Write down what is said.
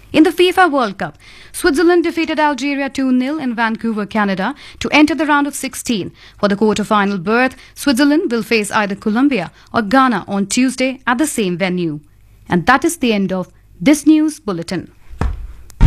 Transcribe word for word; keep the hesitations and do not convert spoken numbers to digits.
In the FIFA World Cup, Switzerland defeated Algeria two nil in Vancouver, Canada to enter the round of sixteen. For the quarter-final berth, Switzerland will face either Colombia or Ghana on Tuesday at the same venue. And that is the end of this news bulletin.